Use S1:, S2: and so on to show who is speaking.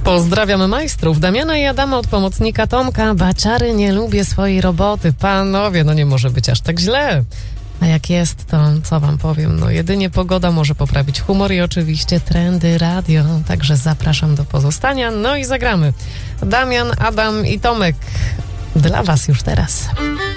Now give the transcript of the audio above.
S1: Pozdrawiam majstrów Damiana i Adama od pomocnika Tomka. Baciary, nie lubię swojej roboty. Panowie, no nie może być aż tak źle. A jak jest, to co wam powiem? No jedynie pogoda może poprawić humor i oczywiście trendy radio. Także zapraszam do pozostania. No i zagramy. Damian, Adam i Tomek. Dla was już teraz.